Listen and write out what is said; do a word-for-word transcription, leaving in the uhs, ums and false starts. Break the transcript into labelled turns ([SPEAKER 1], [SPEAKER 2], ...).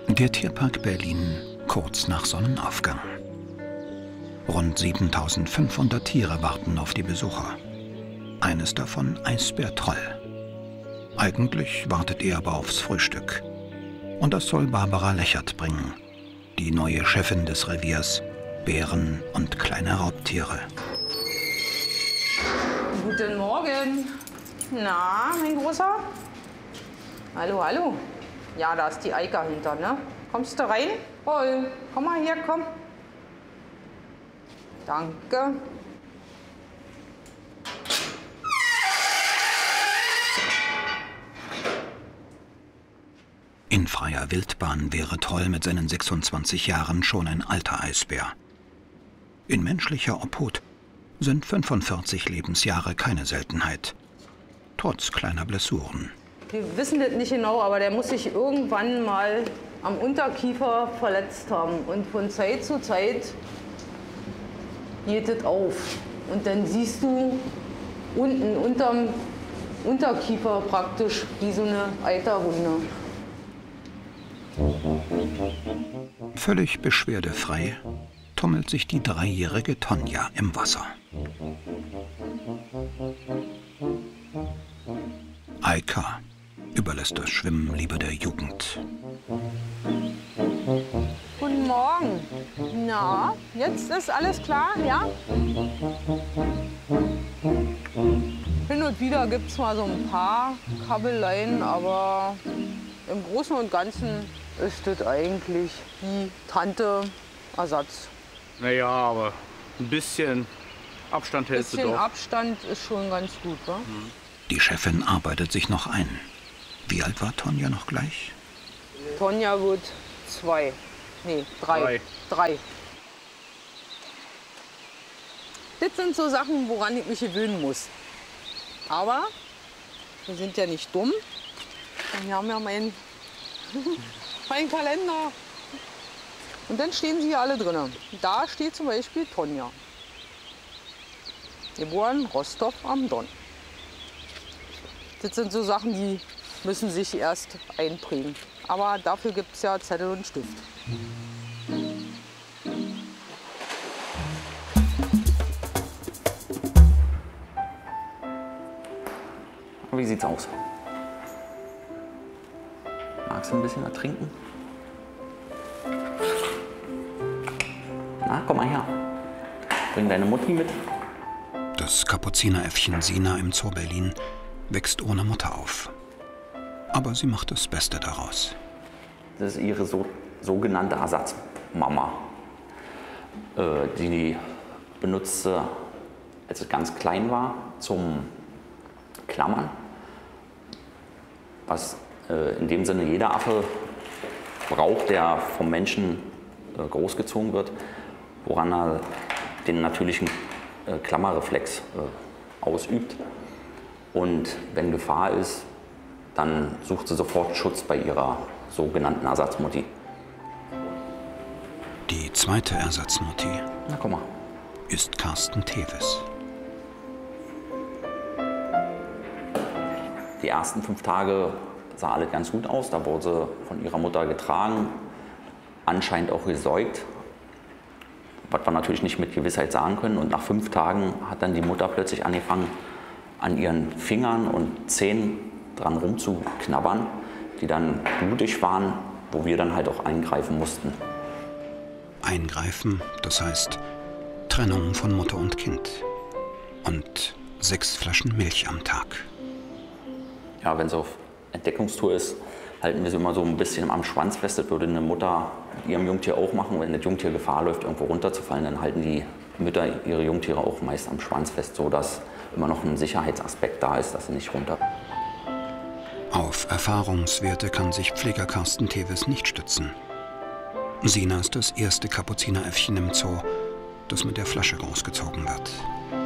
[SPEAKER 1] Der Tierpark Berlin kurz nach Sonnenaufgang. Rund siebentausendfünfhundert Tiere warten auf die Besucher. Eines davon Eisbär Troll. Eigentlich wartet er aber aufs Frühstück. Und das soll Barbara Lechert bringen, die neue Chefin des Reviers, Bären und kleine Raubtiere.
[SPEAKER 2] Guten Morgen. Na, mein Großer? Hallo, hallo. Ja, da ist die Eika hinter, ne? Kommst du rein? Paul, komm mal her, komm. Danke.
[SPEAKER 1] In freier Wildbahn wäre Troll mit seinen sechsundzwanzig Jahren schon ein alter Eisbär. In menschlicher Obhut sind fünfundvierzig Lebensjahre keine Seltenheit, trotz kleiner Blessuren.
[SPEAKER 2] Wir wissen das nicht genau, aber der muss sich irgendwann mal am Unterkiefer verletzt haben. Und von Zeit zu Zeit geht das auf. Und dann siehst du unten unterm Unterkiefer praktisch wie so eine Eiterwunde.
[SPEAKER 1] Völlig beschwerdefrei tummelt sich die dreijährige Tonja im Wasser. Eika überlässt das Schwimmen lieber der Jugend.
[SPEAKER 2] Guten Morgen. Na, jetzt ist alles klar, ja? Hin und wieder gibt es mal so ein paar Kabbeleien, aber im Großen und Ganzen ist das eigentlich die Tante-Ersatz.
[SPEAKER 3] Naja, aber ein bisschen Abstand
[SPEAKER 2] Ein
[SPEAKER 3] hältst du
[SPEAKER 2] bisschen
[SPEAKER 3] doch.
[SPEAKER 2] Abstand ist schon ganz gut, wa?
[SPEAKER 3] Mhm.
[SPEAKER 1] Die Chefin arbeitet sich noch ein. Wie alt war Tonja noch gleich?
[SPEAKER 2] Tonja wird zwei. Nee, drei.
[SPEAKER 3] Drei.
[SPEAKER 2] Drei. Das sind so Sachen, woran ich mich gewöhnen muss. Aber wir sind ja nicht dumm. Und wir haben ja meinen mein Kalender. Und dann stehen sie hier alle drin. Da steht zum Beispiel Tonja. Geboren Rostov am Don. Das sind so Sachen, die müssen sich erst einprägen. Aber dafür gibt es ja Zettel und Stift.
[SPEAKER 4] Wie sieht's aus? Magst du ein bisschen ertrinken? Na, komm mal her. Bring deine Mutti mit.
[SPEAKER 1] Das Kapuzineräffchen Sina im Zoo Berlin wächst ohne Mutter auf. Aber sie macht das Beste daraus.
[SPEAKER 4] Das ist ihre so, sogenannte Ersatzmama. Äh, die benutzt sie, als sie ganz klein war, zum Klammern. Was äh, in dem Sinne jeder Affe braucht, der vom Menschen äh, großgezogen wird, woran er den natürlichen äh, Klammerreflex äh, ausübt. Und wenn Gefahr ist, dann sucht sie sofort Schutz bei ihrer sogenannten Ersatzmutti.
[SPEAKER 1] Die zweite Ersatzmutti
[SPEAKER 4] Na, komm mal.
[SPEAKER 1] ist Carsten Teves.
[SPEAKER 4] Die ersten fünf Tage sah alles ganz gut aus. Da wurde sie von ihrer Mutter getragen, anscheinend auch gesäugt, was wir natürlich nicht mit Gewissheit sagen können. Und nach fünf Tagen hat dann die Mutter plötzlich angefangen, an ihren Fingern und Zähnen dran rumzuknabbern, die dann blutig waren, wo wir dann halt auch eingreifen mussten.
[SPEAKER 1] Eingreifen, das heißt Trennung von Mutter und Kind. Und sechs Flaschen Milch am Tag.
[SPEAKER 4] Ja, wenn sie auf Entdeckungstour ist, halten wir sie immer so ein bisschen am Schwanz fest. Das würde eine Mutter mit ihrem Jungtier auch machen. Wenn das Jungtier Gefahr läuft, irgendwo runterzufallen, dann halten die Mütter ihre Jungtiere auch meist am Schwanz fest, sodass immer noch ein Sicherheitsaspekt da ist, dass sie nicht runter.
[SPEAKER 1] Auf Erfahrungswerte kann sich Pfleger Carsten Teves nicht stützen. Sina ist das erste Kapuzineräffchen im Zoo, das mit der Flasche großgezogen wird.